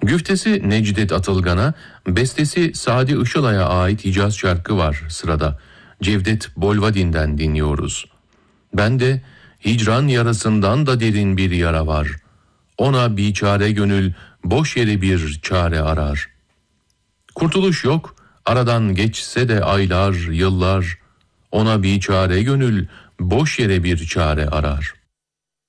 Güftesi Necdet Atılgan'a, bestesi Sadi Işılay'a ait Hicaz şarkı var sırada. Cevdet Bolvadin'den dinliyoruz. Ben de hicran yarasından da derin bir yara var. Ona biçare gönül boş yere bir çare arar. Kurtuluş yok, aradan geçse de aylar, yıllar. Ona biçare gönül boş yere bir çare arar.